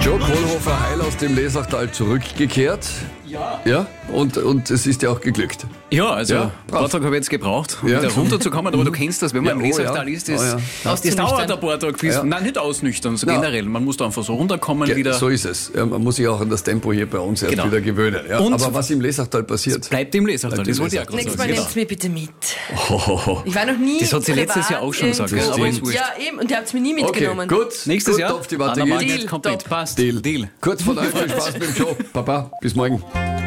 Joe Kohlhofer heil aus dem Lesachtal zurückgekehrt. Ja, und es ist ja auch geglückt. Ja, also Ja, ein paar Tage habe ich jetzt gebraucht, um Ja. wieder runterzukommen, aber du kennst das, wenn man Ja, im Lesachtal ist, das dauert ein paar Tage, bis, Ja. nein, nicht ausnüchtern, so Ja. generell, man muss da einfach so runterkommen Ja, wieder. so ist es. Ja, man muss sich auch an das Tempo hier bei uns erst Genau. wieder gewöhnen. Ja, Und- aber was im Lesachtal passiert? Bleibt im Lesachtal, Bleibt das im wollte ich auch gerade Nächstes Mal sagen. nehmt mir bitte mit. Hohoho. Ich war noch nie Das hat sie letztes privat Jahr auch schon gesagt, irgendwo. aber ist wurscht. Ja, eben, und ihr habt es mir nie Okay, mitgenommen. gut. Nächstes gut, Jahr, Topf, die Anna Batterie. Magnet kommt mit, Top. passt. Deal. Kurz vor 9, viel Spaß mit dem Job. Papa, bis morgen.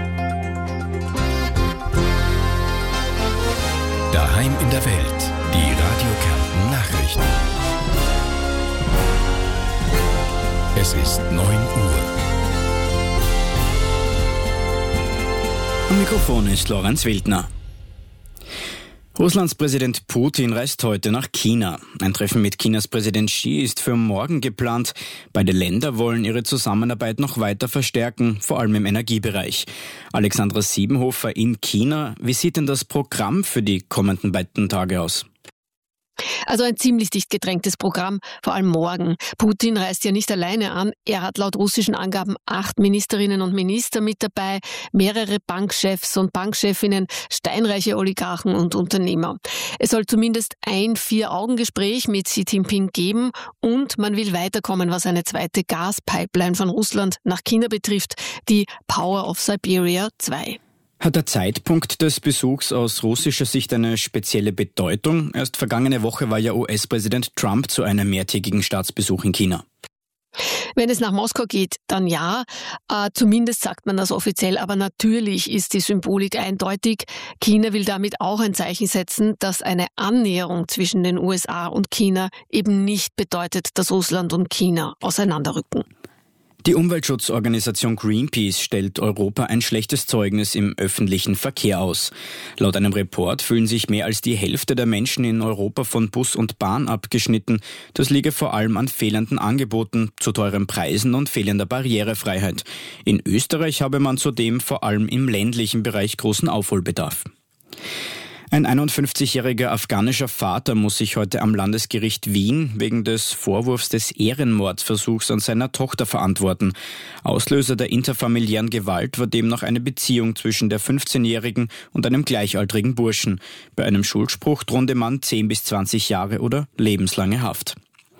Daheim in der Welt. Die Radio Kärnten Nachrichten. Es ist 9 Uhr. Am Mikrofon ist Lorenz Wildner. Russlands Präsident Putin reist heute nach China. Ein Treffen mit Chinas Präsident Xi ist für morgen geplant. Beide Länder wollen ihre Zusammenarbeit noch weiter verstärken, vor allem im Energiebereich. Alexandra Siebenhofer in China. Wie sieht denn das Programm für die kommenden beiden Tage aus? Also ein ziemlich dicht gedrängtes Programm, vor allem morgen. Putin reist ja nicht alleine an. Er hat laut russischen Angaben 8 Ministerinnen und Minister mit dabei, mehrere Bankchefs und Bankchefinnen, steinreiche Oligarchen und Unternehmer. Es soll zumindest ein 4-Augen-Gespräch mit Xi Jinping geben und man will weiterkommen, was eine zweite Gaspipeline von Russland nach China betrifft, die Power of Siberia 2. Hat der Zeitpunkt des Besuchs aus russischer Sicht eine spezielle Bedeutung? Erst vergangene Woche war ja US-Präsident Trump zu einem mehrtägigen Staatsbesuch in China. Wenn es nach Moskau geht, dann ja. Zumindest sagt man das offiziell. Aber natürlich ist die Symbolik eindeutig. China will damit auch ein Zeichen setzen, dass eine Annäherung zwischen den USA und China eben nicht bedeutet, dass Russland und China auseinanderrücken. Die Umweltschutzorganisation Greenpeace stellt Europa ein schlechtes Zeugnis im öffentlichen Verkehr aus. Laut einem Report fühlen sich mehr als die Hälfte der Menschen in Europa von Bus und Bahn abgeschnitten. Das liege vor allem an fehlenden Angeboten, zu teuren Preisen und fehlender Barrierefreiheit. In Österreich habe man zudem vor allem im ländlichen Bereich großen Aufholbedarf. Ein 51-jähriger afghanischer Vater muss sich heute am Landesgericht Wien wegen des Vorwurfs des Ehrenmordversuchs an seiner Tochter verantworten. Auslöser der interfamiliären Gewalt war demnach eine Beziehung zwischen der 15-jährigen und einem gleichaltrigen Burschen. Bei einem Schuldspruch drohte man 10 bis 20 Jahre oder lebenslange Haft.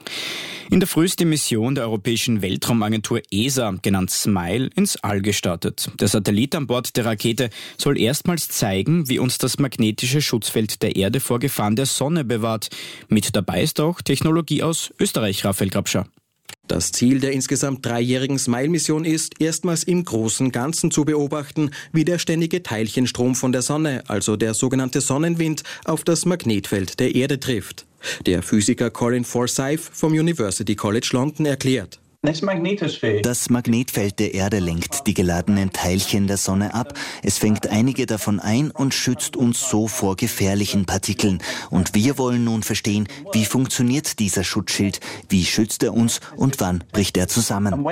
In der Früh ist die Mission der Europäischen Weltraumagentur ESA, genannt SMILE, ins All gestartet. Der Satellit an Bord der Rakete soll erstmals zeigen, wie uns das magnetische Schutzfeld der Erde vor Gefahren der Sonne bewahrt. Mit dabei ist auch Technologie aus Österreich, Raphael Grabscher. Das Ziel der insgesamt 3-jährigen SMILE-Mission ist, erstmals im großen Ganzen zu beobachten, wie der ständige Teilchenstrom von der Sonne, also der sogenannte Sonnenwind, auf das Magnetfeld der Erde trifft. Der Physiker Colin Forsyth vom University College London erklärt: Das Magnetfeld der Erde lenkt die geladenen Teilchen der Sonne ab. Es fängt einige davon ein und schützt uns so vor gefährlichen Partikeln. Und wir wollen nun verstehen, wie funktioniert dieser Schutzschild, wie schützt er uns und wann bricht er zusammen.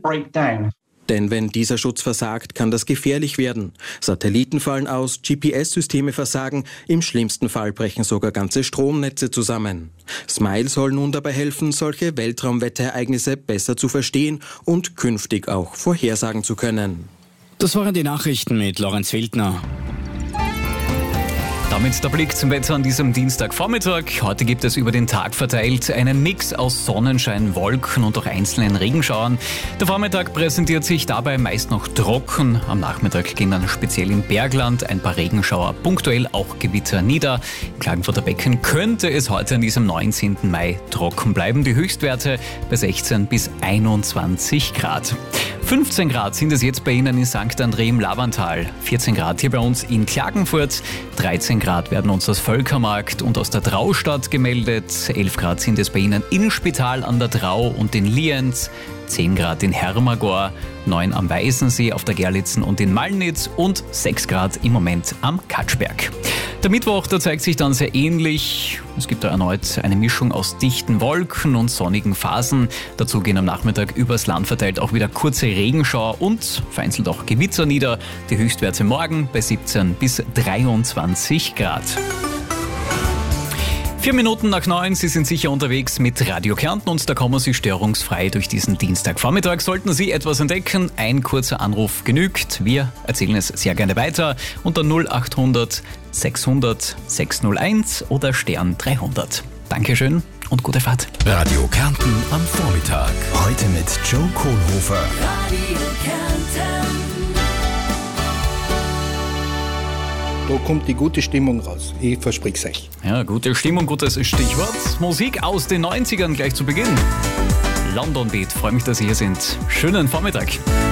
Denn wenn dieser Schutz versagt, kann das gefährlich werden. Satelliten fallen aus, GPS-Systeme versagen, im schlimmsten Fall brechen sogar ganze Stromnetze zusammen. SMILE soll nun dabei helfen, solche Weltraumwetterereignisse besser zu verstehen und künftig auch vorhersagen zu können. Das waren die Nachrichten mit Lorenz Wildner. Damit der Blick zum Wetter an diesem Dienstagvormittag. Heute gibt es über den Tag verteilt einen Mix aus Sonnenschein, Wolken und auch einzelnen Regenschauern. Der Vormittag präsentiert sich dabei meist noch trocken. Am Nachmittag gehen dann speziell im Bergland ein paar Regenschauer, punktuell auch Gewitter nieder. Im Klagenfurter Becken könnte es heute an diesem 19. Mai trocken bleiben. Die Höchstwerte bei 16 bis 21 Grad. 15 Grad sind es jetzt bei Ihnen in St. André im Lavantal, 14 Grad hier bei uns in Klagenfurt, 13 Grad werden uns aus Völkermarkt und aus der Traustadt gemeldet, 11 Grad sind es bei Ihnen in Spital an der Trau und in Lienz, 10 Grad in Hermagor, 9 am Weißensee, auf der Gerlitzen und in Malnitz und 6 Grad im Moment am Katschberg. Der Mittwoch, der zeigt sich dann sehr ähnlich. Es gibt da erneut eine Mischung aus dichten Wolken und sonnigen Phasen. Dazu gehen am Nachmittag übers Land verteilt auch wieder kurze Regenschauer und vereinzelt auch Gewitter nieder. Die Höchstwerte morgen bei 17 bis 23 Grad. 4 Minuten nach 9, Sie sind sicher unterwegs mit Radio Kärnten und da kommen Sie störungsfrei durch diesen Dienstagvormittag. Sollten Sie etwas entdecken, ein kurzer Anruf genügt. Wir erzählen es sehr gerne weiter unter 0800 600 601 oder Stern 300. Dankeschön und gute Fahrt. Radio Kärnten am Vormittag. Heute mit Joe Kohlhofer. Radio Kärnten. Da kommt die gute Stimmung raus. Ich verspreche es euch. Ja, gute Stimmung, gutes Stichwort. Musik aus den 90ern gleich zu Beginn. London Beat, freue mich, dass Sie hier sind. Schönen Vormittag.